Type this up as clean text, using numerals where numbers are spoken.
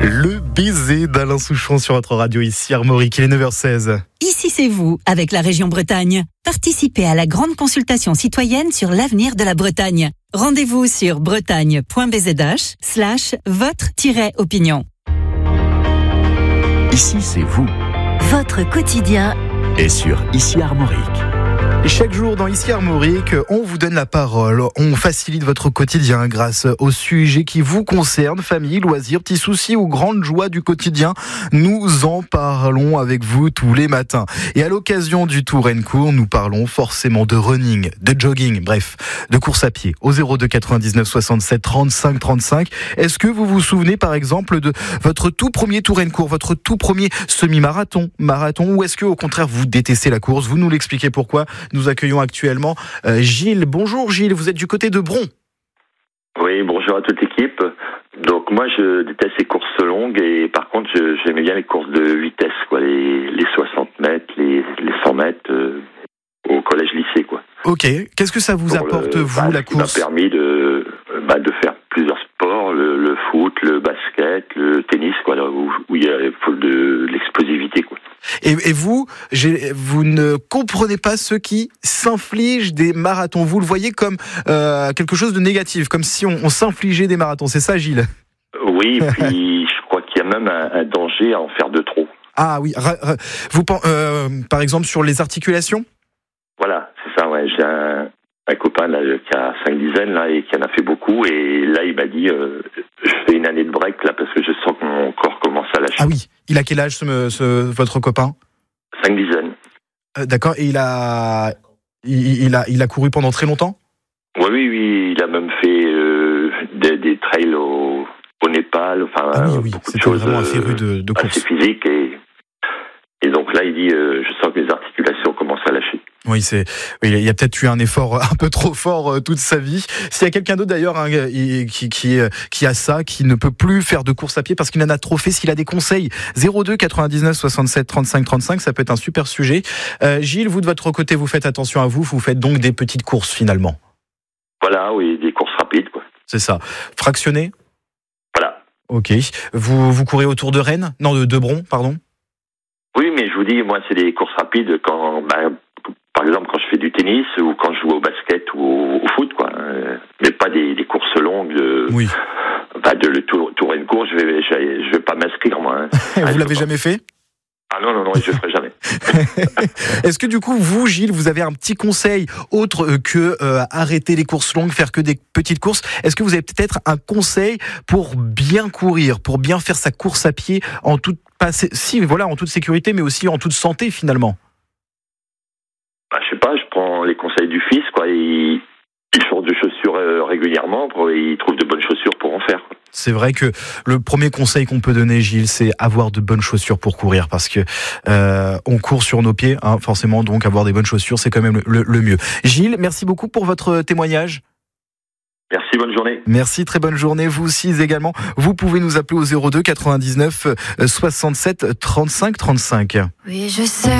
Le baiser d'Alain Souchon sur votre radio ici Armorique, il est 9h16. Ici c'est vous, avec la région Bretagne. Participez à la grande consultation citoyenne sur l'avenir de la Bretagne. Rendez-vous sur bretagne.bzh/votre-opinion. Ici c'est vous. Votre quotidien Et sur Ici Armorique. Et chaque jour dans Ici Armorique, on vous donne la parole, on facilite votre quotidien grâce aux sujets qui vous concernent, famille, loisirs, petits soucis ou grandes joies du quotidien. Nous en parlons avec vous tous les matins. Et à l'occasion du Tour & Court, nous parlons forcément de running, de jogging, bref, de course à pied. Au 02 99 67 35 35. Est-ce que vous vous souvenez par exemple de votre tout premier Tour & Court, votre tout premier semi-marathon, ou est-ce que au contraire vous détestez la course? Vous nous l'expliquez pourquoi. Nous accueillons actuellement Gilles. Bonjour Gilles, vous êtes du côté de Bron. Oui, bonjour à toute l'équipe. Donc moi je déteste les courses longues et par contre j'aimais bien les courses de vitesse, quoi, les 60 mètres, les 100 mètres au collège-lycée, quoi. Ok, qu'est-ce que ça vous apporte la course? Ça m'a permis de faire plusieurs sports, le foot, le basket, le tennis, quoi, là, où il y a de l'explosivité, quoi. Et vous ne comprenez pas ceux qui s'infligent des marathons. Vous le voyez comme quelque chose de négatif, comme si on s'infligeait des marathons. C'est ça, Gilles? Oui, puis je crois qu'il y a même un danger à en faire de trop. Ah oui, vous par exemple sur les articulations? Voilà, c'est ça, ouais. J'ai un copain là, qui a 5-10 ans là, et qui en a fait beaucoup. Et là, il m'a dit je fais une année de break là, parce que je sens que mon corps commence à lâcher. Ah oui, il a quel âge votre copain? 5-10 ans. D'accord, et il a couru pendant très longtemps? Oui, il a même fait des trails au Népal, enfin beaucoup de choses vraiment un féru de course. assez physiques et donc là il dit je sens que mes articulations commencent à lâcher. Oui, il y a peut-être eu un effort un peu trop fort toute sa vie. S'il y a quelqu'un d'autre d'ailleurs qui a ça, qui ne peut plus faire de course à pied parce qu'il en a trop fait, s'il a des conseils, 02 99 67 35 35, ça peut être un super sujet. Gilles, vous de votre côté, vous faites attention à vous faites donc des petites courses finalement. Voilà, oui, des courses rapides, quoi. C'est ça. Fractionné? Voilà. Ok. Vous courez autour de Rennes? Non, de Bron, pardon. Oui, mais je vous dis, moi, c'est des courses rapides quand, par exemple, quand je fais du tennis ou quand je joue au basket ou au foot, quoi. Mais pas des courses longues. Oui. Le Tour & Court, je vais pas m'inscrire, moi. Vous l'avez jamais fait? Ah non, je le ferai jamais. Est-ce que du coup, vous, Gilles, vous avez un petit conseil autre que arrêter les courses longues, faire que des petites courses? Est-ce que vous avez peut-être un conseil pour bien courir, pour bien faire sa course à pied en toute sécurité, mais aussi en toute santé finalement? Je sais pas, je prends les conseils du fils, quoi. Il change de chaussures régulièrement, il trouve de bonnes chaussures pour en faire, quoi. C'est vrai que le premier conseil qu'on peut donner, Gilles, c'est avoir de bonnes chaussures pour courir, parce que on court sur nos pieds, hein, forcément, donc avoir des bonnes chaussures, c'est quand même le mieux. Gilles, merci beaucoup pour votre témoignage. Merci, bonne journée. Merci, très bonne journée. Vous aussi également. Vous pouvez nous appeler au 02 99 67 35 35. Oui, je sais.